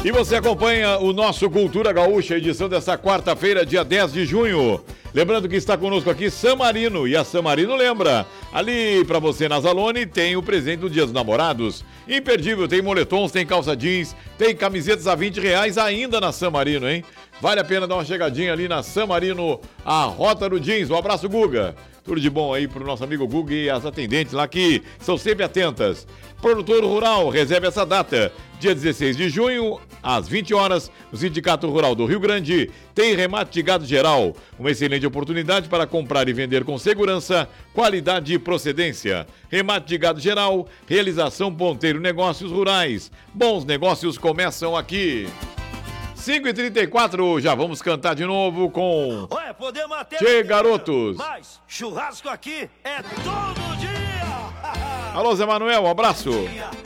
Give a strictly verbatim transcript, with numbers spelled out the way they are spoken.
E você acompanha o nosso Cultura Gaúcha, edição dessa quarta-feira, dia dez de junho. Lembrando que está conosco aqui San Marino, e a San Marino lembra, ali para você na Zalone tem o presente do Dia dos Namorados. Imperdível, tem moletons, tem calça jeans, tem camisetas a vinte reais ainda na San Marino, hein? Vale a pena dar uma chegadinha ali na San Marino, a Rota do Jeans. Um abraço, Guga. Tudo de bom aí pro nosso amigo Guga e as atendentes lá que são sempre atentas. Produtor Rural, reserve essa data, dia dezesseis de junho, às vinte horas, no Sindicato Rural do Rio Grande, tem remate de gado geral. Uma excelente oportunidade para comprar e vender com segurança, qualidade e procedência. Remate de gado geral, realização Ponteiro Negócios Rurais. Bons negócios começam aqui. cinco e trinta e quatro, já vamos cantar de novo com Ué, podemos até Tchê Garotos. Mas churrasco aqui é todo dia. Alô, Zé Manuel, um abraço.